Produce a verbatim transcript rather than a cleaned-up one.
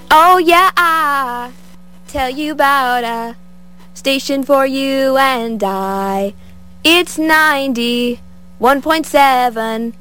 Oh yeah, I tell you about a station for you and I. It's ninety-one point seven